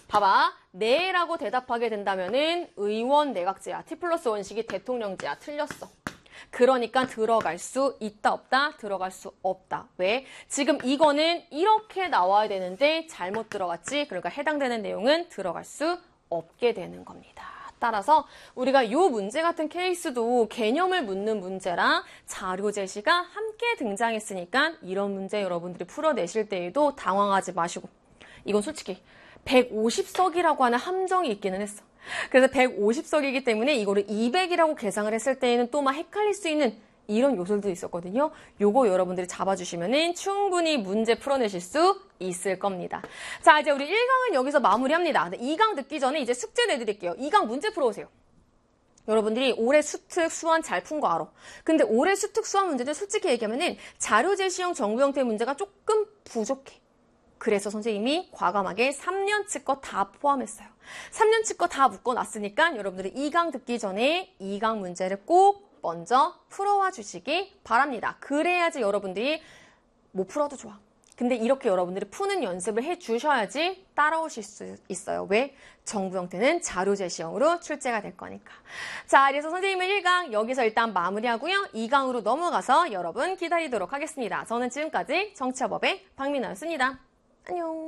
봐봐. 네라고 대답하게 된다면은 의원 내각제야. T 플러스 원식이 대통령제야. 틀렸어. 그러니까 들어갈 수 있다 없다? 들어갈 수 없다. 왜? 지금 이거는 이렇게 나와야 되는데 잘못 들어갔지. 그러니까 해당되는 내용은 들어갈 수 없게 되는 겁니다. 따라서 우리가 이 문제 같은 케이스도 개념을 묻는 문제랑 자료 제시가 함께 등장했으니까 이런 문제 여러분들이 풀어내실 때에도 당황하지 마시고, 이건 솔직히 150석이라고 하는 함정이 있기는 했어. 그래서 150석이기 때문에 이거를 200이라고 계산을 했을 때에는 또 막 헷갈릴 수 있는 이런 요소들도 있었거든요. 요거 여러분들이 잡아주시면은 충분히 문제 풀어내실 수 있을 겁니다. 자, 이제 우리 1강은 여기서 마무리합니다. 2강 듣기 전에 이제 숙제 내드릴게요. 2강 문제 풀어오세요. 여러분들이 올해 수특, 수완 잘 푼 거 알아. 근데 올해 수특, 수완 문제는 솔직히 얘기하면은 자료 제시형 정부 형태 문제가 조금 부족해. 그래서 선생님이 과감하게 3년치 거 다 포함했어요. 3년치 거 다 묶어놨으니까 여러분들이 2강 듣기 전에 2강 문제를 꼭 먼저 풀어와 주시기 바랍니다. 그래야지 여러분들이 못 풀어도 좋아. 근데 이렇게 여러분들이 푸는 연습을 해주셔야지 따라오실 수 있어요. 왜? 정부 형태는 자료 제시형으로 출제가 될 거니까. 자, 그래서 선생님은 1강 여기서 일단 마무리하고요. 2강으로 넘어가서 여러분 기다리도록 하겠습니다. 저는 지금까지 정치화법의 박민아였습니다. 안녕.